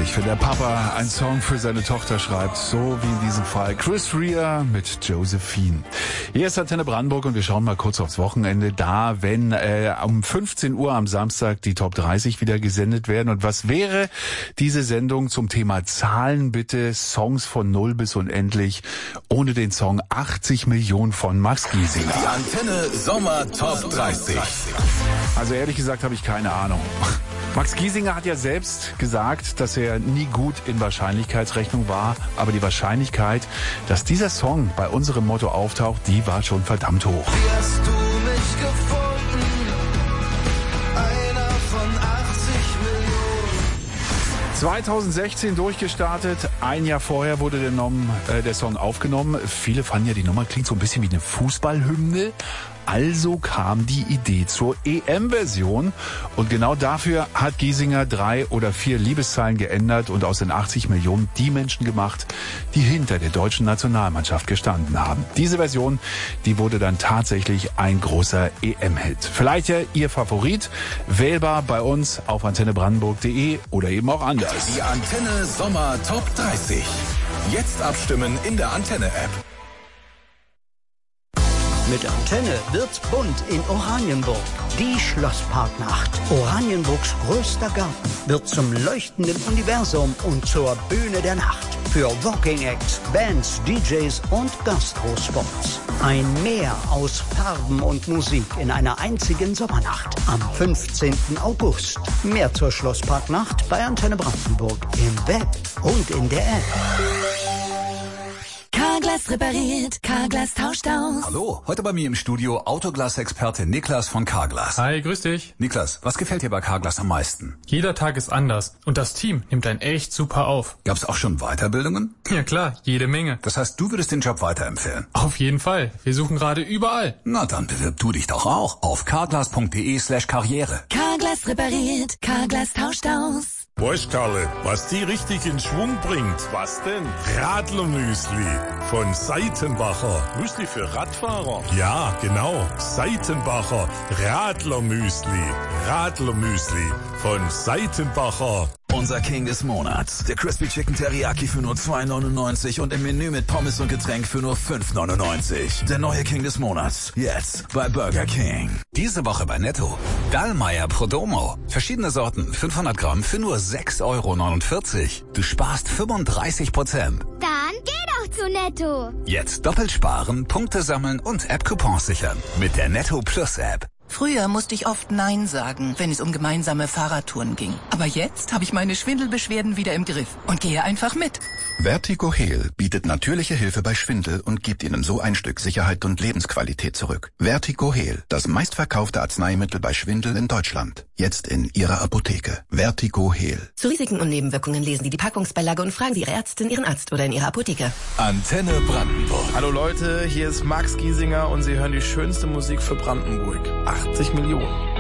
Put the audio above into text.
herrlich, wenn der Papa einen Song für seine Tochter schreibt, so wie in diesem Fall Chris Rea mit Josephine. Hier ist Antenne Brandenburg und wir schauen mal kurz aufs Wochenende, da wenn um 15 Uhr am Samstag die Top 30 wieder gesendet werden. Und was wäre diese Sendung zum Thema Zahlen bitte, Songs von 0 bis unendlich, ohne den Song 80 Millionen von Max Giesinger. Die Antenne Sommer Top 30. Also ehrlich gesagt habe ich keine Ahnung. Max Giesinger hat ja selbst gesagt, dass er nie gut in Wahrscheinlichkeitsrechnung war, aber die Wahrscheinlichkeit, dass dieser Song bei unserem Motto auftaucht, die war schon verdammt hoch. Wie hast du mich gefunden? Einer von 80 Millionen. 2016 durchgestartet, ein Jahr vorher wurde der Song aufgenommen. Viele fanden ja, die Nummer klingt so ein bisschen wie eine Fußballhymne. Also kam die Idee zur EM-Version und genau dafür hat Giesinger 3 oder 4 Liebeszeilen geändert und aus den 80 Millionen die Menschen gemacht, die hinter der deutschen Nationalmannschaft gestanden haben. Diese Version, die wurde dann tatsächlich ein großer EM-Hit. Vielleicht ja Ihr Favorit, wählbar bei uns auf antennebrandenburg.de oder eben auch anders. Die Antenne Sommer Top 30. Jetzt abstimmen in der Antenne-App. Mit Antenne wird's bunt in Oranienburg. Die Schlossparknacht. Oranienburgs größter Garten wird zum leuchtenden Universum und zur Bühne der Nacht. Für Walking Acts, Bands, DJs und Gastrospots. Ein Meer aus Farben und Musik in einer einzigen Sommernacht. Am 15. August. Mehr zur Schlossparknacht bei Antenne Brandenburg im Web und in der App. Carglass repariert, Carglass tauscht aus. Hallo, heute bei mir im Studio Autoglas-Experte Niklas von Carglass. Hi, grüß dich. Niklas, was gefällt dir bei Carglass am meisten? Jeder Tag ist anders und das Team nimmt einen echt super auf. Gab's auch schon Weiterbildungen? Ja klar, jede Menge. Das heißt, du würdest den Job weiterempfehlen? Auf jeden Fall. Wir suchen gerade überall. Na, dann bewirb du dich doch auch auf carglass.de/karriere. Carglass repariert, Carglass tauscht aus. Weißt, Karle, was die richtig in Schwung bringt? Was denn? Radlermüsli von Seitenbacher. Müsli für Radfahrer? Ja, genau. Seitenbacher Radlermüsli. Radlermüsli von Seitenbacher. Unser King des Monats. Der Crispy Chicken Teriyaki für nur 2,99 und im Menü mit Pommes und Getränk für nur 5,99. Der neue King des Monats. Jetzt bei Burger King. Diese Woche bei Netto. Dallmayr Prodomo. Verschiedene Sorten. 500 Gramm für nur 6,49 €. Du sparst 35%. Dann geh doch zu Netto. Jetzt doppelt sparen, Punkte sammeln und App-Coupons sichern. Mit der Netto Plus App. Früher musste ich oft Nein sagen, wenn es um gemeinsame Fahrradtouren ging. Aber jetzt habe ich meine Schwindelbeschwerden wieder im Griff und gehe einfach mit. Vertigo Heal bietet natürliche Hilfe bei Schwindel und gibt Ihnen so ein Stück Sicherheit und Lebensqualität zurück. Vertigo Heal, das meistverkaufte Arzneimittel bei Schwindel in Deutschland. Jetzt in Ihrer Apotheke. Vertigo Heal. Zu Risiken und Nebenwirkungen lesen Sie die Packungsbeilage und fragen Sie Ihre Ärztin, Ihren Arzt oder in Ihrer Apotheke. Antenne Brandenburg. Hallo Leute, hier ist Max Giesinger und Sie hören die schönste Musik für Brandenburg. 80 Millionen.